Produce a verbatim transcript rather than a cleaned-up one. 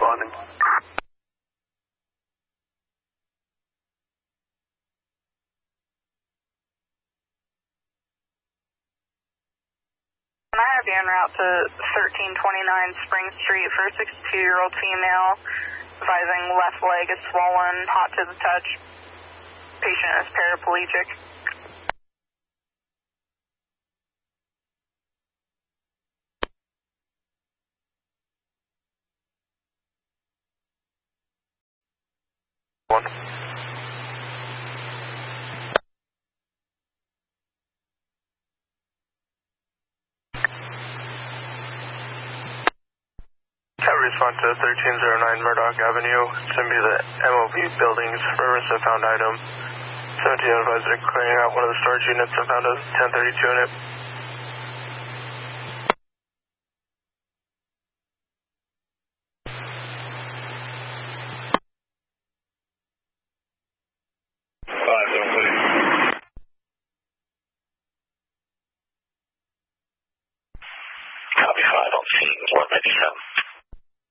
responding. I have you en route to thirteen twenty-nine Spring Street for a sixty-two-year-old female, advising left leg is swollen, hot to the touch. Patient is paraplegic. One. Respond to thirteen oh nine Murdoch Avenue. It's going to be the M O B buildings. Reference to found item. seventeen advised they're clearing out one of the storage units and found a ten thirty-two in it. Five, don't put it. Copy five on scene, one ninety-seven.